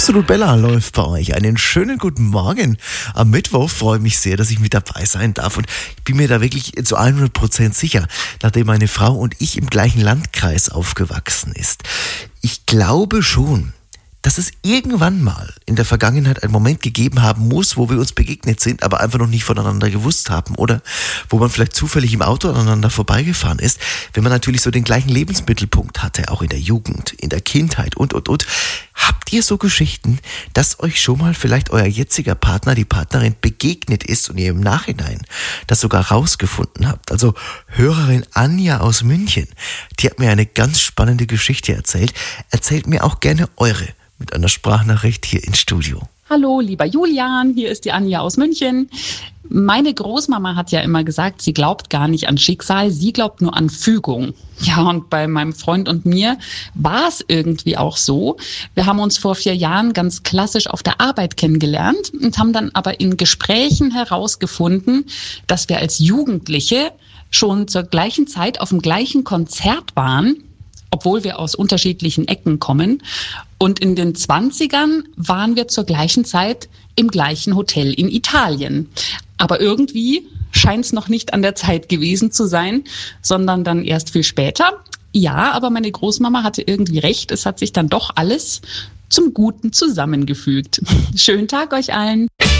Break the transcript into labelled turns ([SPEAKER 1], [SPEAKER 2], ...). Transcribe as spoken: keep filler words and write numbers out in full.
[SPEAKER 1] Absolut Bella läuft bei euch. Einen schönen guten Morgen. Am Mittwoch freue ich mich sehr, dass ich mit dabei sein darf. Und ich bin mir da wirklich zu hundert Prozent sicher, nachdem meine Frau und ich im gleichen Landkreis aufgewachsen ist. Ich glaube schon, dass es irgendwann mal in der Vergangenheit einen Moment gegeben haben muss, wo wir uns begegnet sind, aber einfach noch nicht voneinander gewusst haben oder wo man vielleicht zufällig im Auto aneinander vorbeigefahren ist, wenn man natürlich so den gleichen Lebensmittelpunkt hatte, auch in der Jugend, in der Kindheit und, und, und. Habt ihr so Geschichten, dass euch schon mal vielleicht euer jetziger Partner, die Partnerin begegnet ist und ihr im Nachhinein das sogar rausgefunden habt? Also Hörerin Anja aus München, die hat mir eine ganz spannende Geschichte erzählt. Erzählt mir auch gerne eure mit einer Sprachnachricht hier ins Studio.
[SPEAKER 2] Hallo, lieber Julian, hier ist die Anja aus München. Meine Großmama hat ja immer gesagt, sie glaubt gar nicht an Schicksal, sie glaubt nur an Fügung. Ja, und bei meinem Freund und mir war es irgendwie auch so. Wir haben uns vor vier Jahren ganz klassisch auf der Arbeit kennengelernt und haben dann aber in Gesprächen herausgefunden, dass wir als Jugendliche schon zur gleichen Zeit auf dem gleichen Konzert waren, obwohl wir aus unterschiedlichen Ecken kommen. Und in den Zwanzigern waren wir zur gleichen Zeit im gleichen Hotel in Italien. Aber irgendwie scheint es noch nicht an der Zeit gewesen zu sein, sondern dann erst viel später. Ja, aber meine Großmama hatte irgendwie recht. Es hat sich dann doch alles zum Guten zusammengefügt. Schönen Tag euch allen.